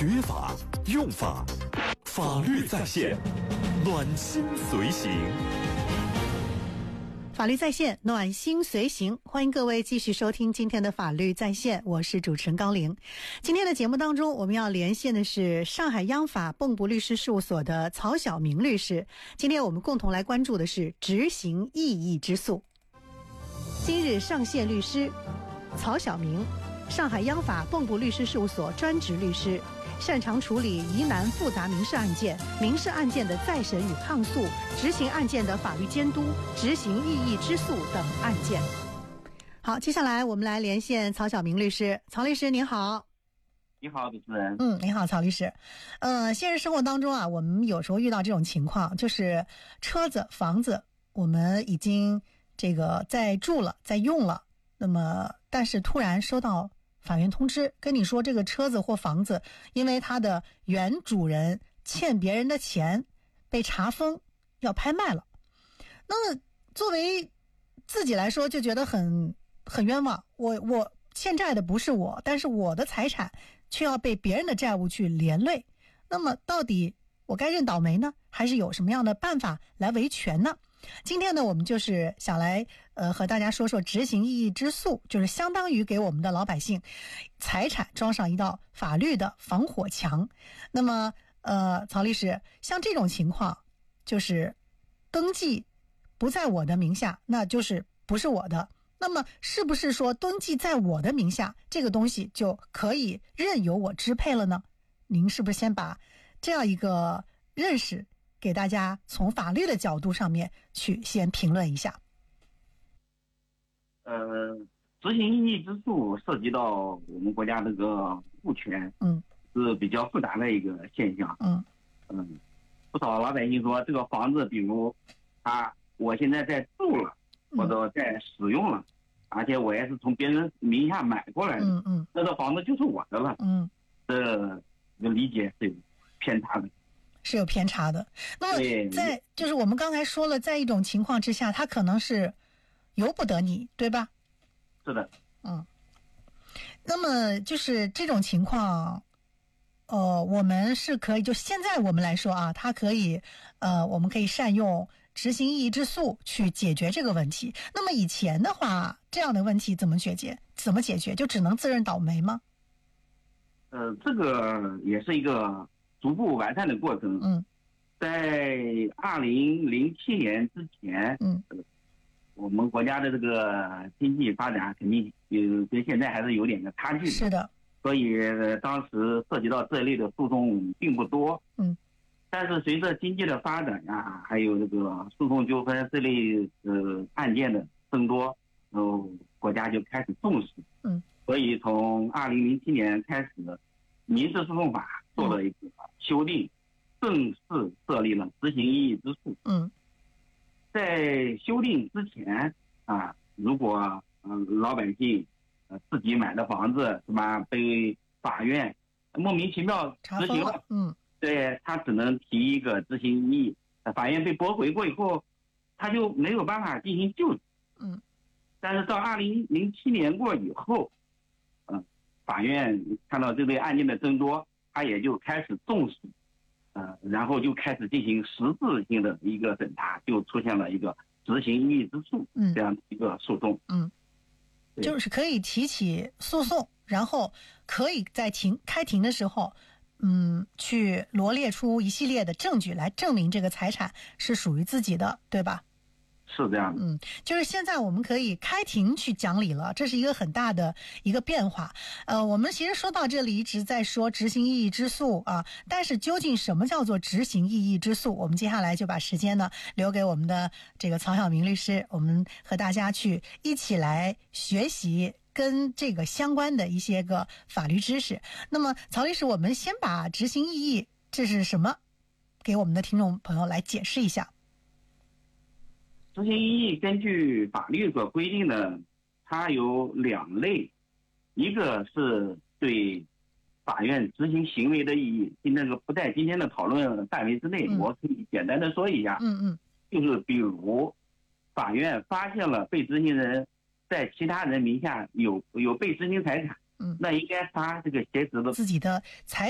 学法用法，法律在线，暖心随行。 法律在线，暖心随行，欢迎各位继续收听今天的法律在线，我是主持人高玲。今天的节目当中，我们要连线的是上海央法蚌埠律师事务所的曹晓明律师。今天我们共同来关注的是执行异议之诉。今日上线律师曹晓明，上海央法蚌埠律师事务所专职律师，擅长处理疑难复杂民事案件、民事案件的再审与抗诉、执行案件的法律监督、执行异议之诉等案件。好，接下来我们来连线曹晓明律师。曹律师您好。 你好，主持人。 你好，曹律师。现实生活当中啊，我们有时候遇到这种情况，就是车子、房子我们已经这个在住了、在用了，那么但是突然收到法院通知，跟你说这个车子或房子因为它的原主人欠别人的钱被查封，要拍卖了。那么作为自己来说就觉得很冤枉，我欠债的不是我，但是我的财产却要被别人的债务去连累。那么到底我该认倒霉呢，还是有什么样的办法来维权呢？今天呢，我们就是想来和大家说说执行异议之诉，就是相当于给我们的老百姓财产装上一道法律的防火墙。那么曹律师，像这种情况，就是登记不在我的名下，那就是不是我的。那么是不是说登记在我的名下，这个东西就可以任由我支配了呢？您是不是先把这样一个认识给大家从法律的角度上面去先评论一下？ 执行异议之诉涉及到我们国家这个物权，是比较复杂的一个现象。不少老百姓说这个房子，比如我现在在住了，或者在使用了，而且我也是从别人名下买过来的，那这房子就是我的了。这个理解是有偏差的。 是有偏差的。那么就是我们刚才说了，在一种情况之下，他可能是由不得你，对吧？ 是的。 那么就是这种情况，我们是可以，就现在我们来说啊，它可以，我们可以善用执行异议之诉去解决这个问题。那么以前的话，这样的问题怎么解决？就只能自认倒霉吗？ 这个也是一个逐步完善的过程。在2007年之前，我们国家的这个经济发展肯定跟现在还是有点的差距。 是的。所以当时涉及到这类的诉讼并不多。但是随着经济的发展呀，还有这个诉讼纠纷这类案件的增多，国家就开始重视。所以从2007年开始，民事诉讼法做了一个修订，正式设立了执行异议之诉。在修订之前如果老百姓自己买的房子是吧，被法院莫名其妙执行了，对，他只能提一个执行异议，法院被驳回过以后，他就没有办法进行救济。但是到2007年过以后，法院看到这类案件的增多，他也就开始重视，然后就开始进行实质性的一个审查，就出现了一个执行异议之诉这样的一个诉讼。 就是可以提起诉讼，然后可以在开庭的时候，去罗列出一系列的证据来证明这个财产是属于自己的，对吧？ 是这样的。 就是现在我们可以开庭去讲理了，这是一个很大的一个变化。我们其实说到这里一直在说执行异议之诉啊，但是究竟什么叫做执行异议之诉？我们接下来就把时间呢留给我们的这个曹晓明律师，我们和大家去一起来学习跟这个相关的一些个法律知识。那么曹律师，我们先把执行异议这是什么给我们的听众朋友来解释一下。 执行异议根据法律所规定的，它有两类，一个是对法院执行行为的异议，那个不在今天的讨论范围之内，我可以简单的说一下。就是比如法院发现了被执行人在其他人名下有被执行财产，那应该发这个挟持的自己的财